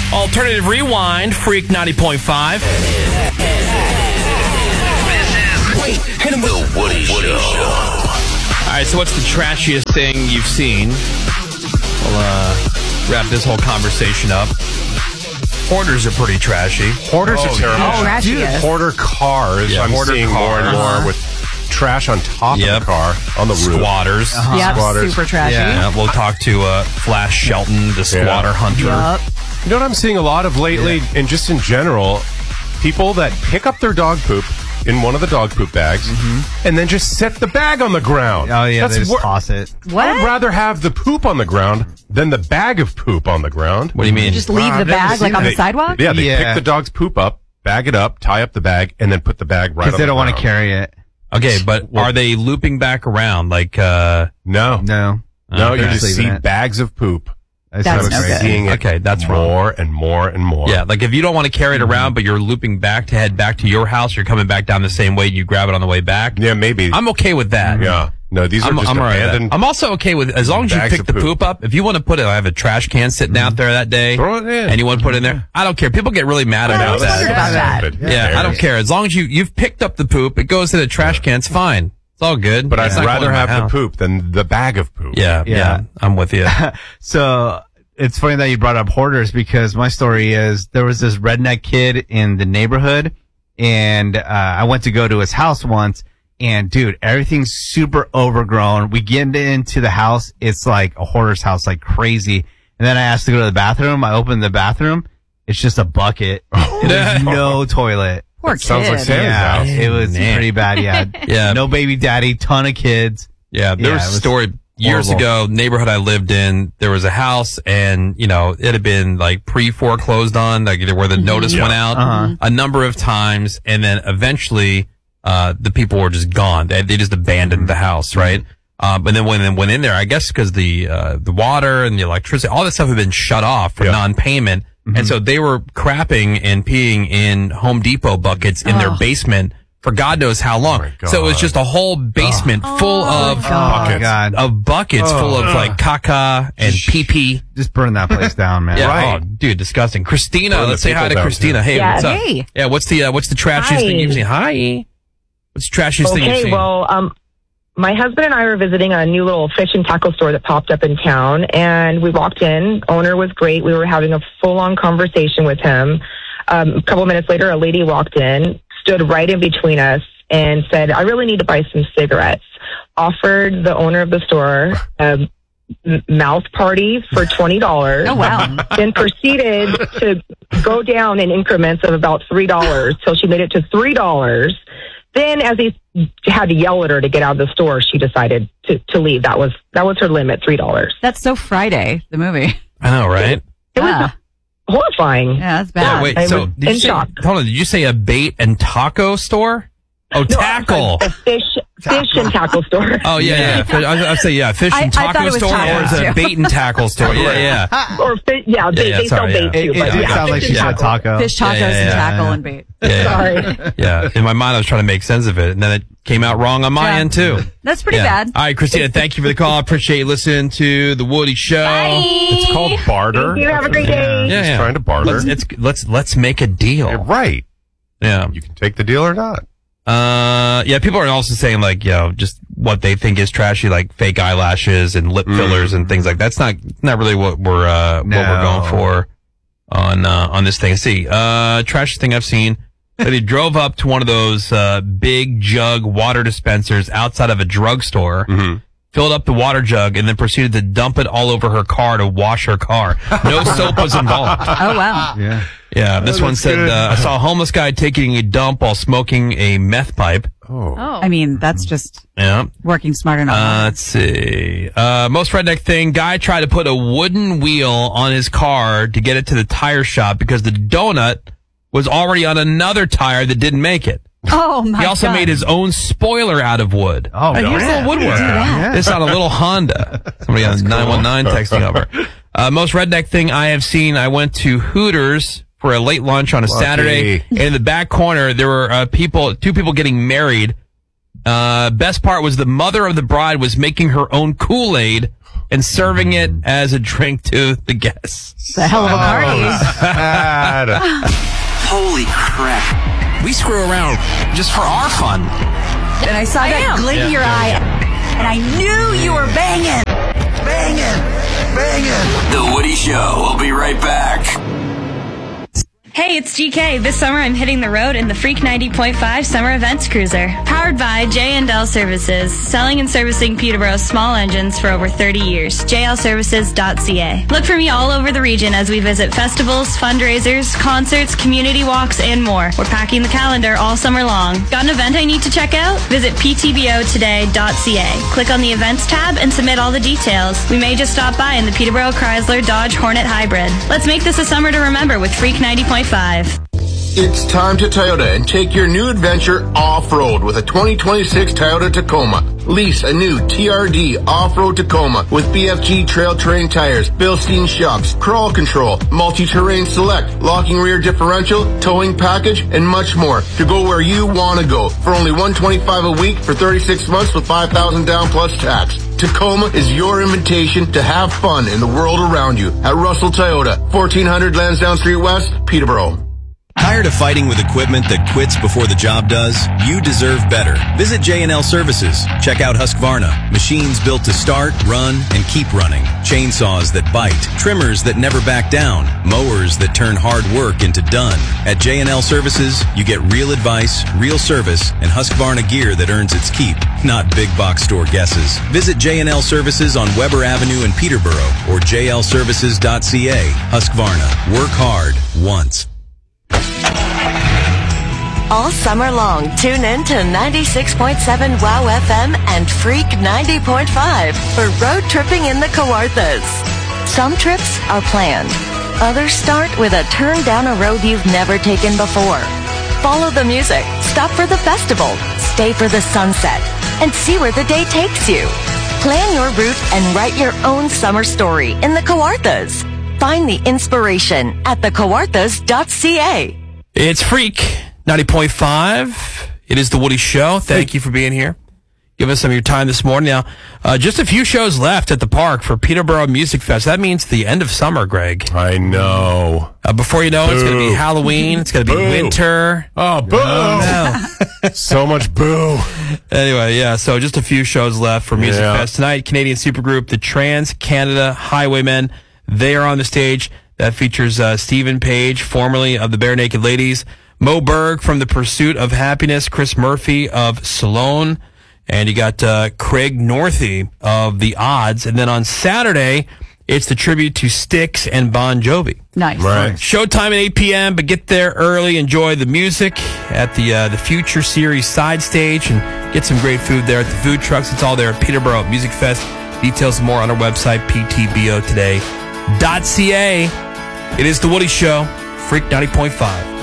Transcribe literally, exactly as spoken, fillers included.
Alternative Rewind, Freak ninety point five. The Woody Show. All right, so what's the trashiest thing you've seen? We'll uh, wrap this whole conversation up. Hoarders are pretty trashy. Hoarders Oh, are terrible. yeah. Dude, Trashiest. hoarder cars. Yeah, I'm hoarder seeing more and cars. more with trash on top Yep. of the car, on the roof. Squatters. Uh-huh. Yep, Squatters. super trashy. Yeah, we'll talk to uh, Flash Shelton, the squatter Yeah. hunter. Yup. You know what I'm seeing a lot of lately, Yeah. and just in general, people that pick up their dog poop in one of the dog poop bags and then just set the bag on the ground. Oh, yeah, That's they just wor- toss it. What? I would rather have the poop on the ground than the bag of poop on the ground. What do you mean? Just leave Wow, the I've never bag like seen on the They- sidewalk? Yeah, they Yeah. pick the dog's poop up, bag it up, tie up the bag, and then put the bag right on Because they the don't want to ground. carry it. Okay, but are they looping back around? Like, uh, No. No. No, Okay. you just Just see leaving it. bags of poop. That's That's not no great. good. Seeing it Okay, that's wrong. more and more and more. yeah, like if you don't want to carry it around, but you're looping back to head back to your house, you're coming back down the same way, you grab it on the way back. Yeah, maybe. I'm okay with that. yeah. No, these are I'm, just I'm all right with that. abandoned. I'm also okay with, as long as you bags pick of the poop. poop up, if you want to put it, I have a trash can sitting out there that day, Throw it in. and you want to put it in there, I don't care. People get really mad Yeah, I about was that. wondering about that. Stupid. Yeah, I don't care. As long as you, you've picked up the poop, it goes in a trash can, it's fine. It's all good. But It's I'd not rather going in my have the house. poop than the bag of poop. Yeah, yeah, Yeah. I'm with you. So it's funny that you brought up hoarders because my story is there was this redneck kid in the neighborhood and uh, I went to go to his house once and dude, everything's super overgrown. We get into the house. It's like a hoarder's house, like crazy. And then I asked to go to the bathroom. I opened the bathroom. It's just a bucket. There's no toilet. Poor That sounds kid. like Santa's Yeah, house. it was Man. pretty bad. Yeah. Yeah. No baby daddy, ton of kids. Yeah, there Yeah, was it a was story years horrible. ago, neighborhood I lived in, there was a house and, you know, it had been like pre-foreclosed on, like where the notice Yeah. went out Uh-huh. a number of times. And then eventually, uh, the people were just gone. They, they just abandoned the house, right? Um, but then when they went in there, I guess because the, uh, the water and the electricity, all this stuff had been shut off for Yeah. non-payment. And so they were crapping and peeing in Home Depot buckets in their Oh. basement for God knows how long. my So it was God. just a whole basement full Oh, of God. Oh, Buckets. God. of buckets full of like caca and pee pee. Just burn that place down, man. Yeah, Right. oh, dude, disgusting. Christina, Burn the let's say hi people to down, Christina. too. Hey, Yeah, what's up? hey. Yeah, what's the uh, what's the trashiest Hi. thing you've seen? Hi. What's the trashiest thing you've Okay, seen? well, um, my husband and I were visiting a new little fish and tackle store that popped up in town, and we walked in. Owner was great. We were having a full-on conversation with him. Um, a couple of minutes later, a lady walked in, stood right in between us, and said, "I really need to buy some cigarettes." Offered the owner of the store a m- mouth party for twenty dollars. Oh, wow. Then proceeded to go down in increments of about three dollars till she made it to three dollars. Then, as he had to yell at her to get out of the store, she decided to, to leave. That was that was her limit, three dollars. That's so Friday, the movie. I know, right? It was Yeah. horrifying. Yeah, that's Yeah, bad. wait, I so was did you in say, shock. hold on, did you say a bait and taco store? Oh, No, tackle. A fish, fish and tackle store. Oh, yeah, yeah. Fi- I- I'd say, yeah, fish I- and I thought taco it was store or is it a tacos, too. bait and tackle store? Yeah, yeah. Or fi- yeah, they, yeah, they sorry, sell yeah. bait too. It, it but did yeah, sound like fish she and said tackle. taco. Fish tacos Yeah, yeah, and yeah. tackle and bait. Yeah, Sorry. yeah. In my mind, I was trying to make sense of it, and then it came out wrong on my Yeah. end, too. That's pretty Yeah. bad. All right, Christina, thank you for the call. I appreciate you listening to The Woody Show. It's called barter. Thank you. Have a great day. Yeah, Just yeah. trying to barter. Let's, it's, let's, let's make a deal. You're right. Yeah. You can take the deal or not. Uh, yeah, people are also saying like, you know, just what they think is trashy, like fake eyelashes and lip fillers and things like that. That's not, not really what we're, uh, what we're No. going for on, uh, on this thing. Let's see, uh, trashiest thing I've seen. That he drove up to one of those, uh, big jug water dispensers outside of a drugstore, filled up the water jug, and then proceeded to dump it all over her car to wash her car. No soap was involved. Oh, wow. Yeah. Yeah, this Oh, one that's said, good. uh, I saw a homeless guy taking a dump while smoking a meth pipe. Oh. I mean, that's just Yeah. working smart enough. Uh, let's see. Uh, most redneck thing, guy tried to put a wooden wheel on his car to get it to the tire shop because the donut was already on another tire that didn't make it. oh, my He also God. made his own spoiler out of wood. Oh, Hey, here's a yeah. little woodwork. Do that. This on a little Honda. Somebody on nine one nine texting over. Uh, most redneck thing I have seen, I went to Hooters for a late lunch on a Lucky. Saturday. And in the back corner, there were uh, people, two people getting married Uh, best part was the mother of the bride was making her own Kool-Aid and serving it as a drink to the guests. It's a hell of a party. Sad. Holy crap. We screw around just for our fun. And I saw that glint in your eye, and I knew you were banging. Banging. Banging. The Woody Show. We'll be right back. Hey, it's G K. This summer I'm hitting the road in the Freak ninety point five Summer Events Cruiser. Powered by J and L Services, selling and servicing Peterborough's small engines for over thirty years. j l services dot c a. Look for me all over the region as we visit festivals, fundraisers, concerts, community walks, and more. We're packing the calendar all summer long. Got an event I need to check out? Visit p t b o today dot c a. Click on the events tab and submit all the details. We may just stop by in the Peterborough Chrysler Dodge Hornet Hybrid. Let's make this a summer to remember with Freak ninety point five. It's time to Toyota and take your new adventure off-road with a twenty twenty-six Toyota Tacoma. Lease a new T R D off-road Tacoma with B F G trail terrain tires, Bilstein shocks, crawl control, multi-terrain select, locking rear differential, towing package, and much more to go where you want to go for only one hundred twenty-five dollars a week for thirty-six months with five thousand dollars down plus tax. Tacoma is your invitation to have fun in the world around you at Russell Toyota, fourteen hundred Lansdowne Street West, Peterborough. Tired of fighting with equipment that quits before the job does? You deserve better. Visit J and L Services. Check out Husqvarna. Machines built to start, run, and keep running. Chainsaws that bite. Trimmers that never back down. Mowers that turn hard work into done. At J and L Services, you get real advice, real service, and Husqvarna gear that earns its keep. Not big box store guesses. Visit J and L Services on Weber Avenue in Peterborough or j l services dot c a. Husqvarna. Work hard once. All summer long, tune in to ninety-six point seven WOW F M and Freak ninety point five for road tripping in the Kawarthas. Some trips are planned. Others start with a turn down a road you've never taken before. Follow the music, stop for the festival, stay for the sunset, and see where the day takes you. Plan your route and write your own summer story in the Kawarthas. Find the inspiration at the kawarthas dot c a. It's Freak ninety point five. It is the Woody Show. Thank you for being here. Give us some of your time this morning. Now, uh, just a few shows left at the park for Peterborough Music Fest. That means the end of summer, Greg. I know. Uh, before you know it, it's going to be Halloween. It's going to be Boo. winter. Oh, boo. Oh, no. So much boo. Anyway, yeah, so just a few shows left for Music Yeah. Fest. Tonight, Canadian supergroup, the Trans-Canada Highwaymen. They are on the stage. That features uh, Stephen Page, formerly of the Bare Naked Ladies, Mo Berg from The Pursuit of Happiness, Chris Murphy of Salone, and you got uh, Craig Northey of The Odds. And then on Saturday, it's the tribute to Styx and Bon Jovi. Nice. Right. Showtime at eight p.m., but get there early. Enjoy the music at the uh, the Future Series side stage and get some great food there at the food trucks. It's all there at Peterborough Music Fest. Details more on our website, p t b o today dot c a. It is The Woody Show, Freak ninety point five.